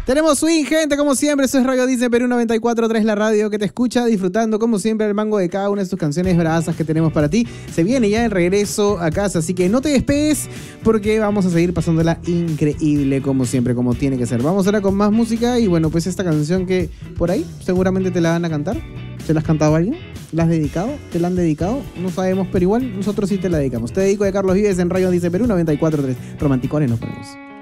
Tenemos swing, gente, como siempre. Eso es Radio Disney Perú 94.3, la radio que te escucha, disfrutando, como siempre, el mango de cada una de sus canciones bravas que tenemos para ti. Se viene ya el regreso a casa, así que no te despegues, porque vamos a seguir pasándola increíble, como siempre, como tiene que ser. Vamos ahora con más música y, bueno, pues esta canción que por ahí seguramente te la van a cantar. ¿Se la has cantado a alguien? ¿La has dedicado? ¿Te la han dedicado? No sabemos, pero igual nosotros sí te la dedicamos. Te dedico de Carlos Vives en Radio Disney Perú 94.3. Romanticones nos ponemos.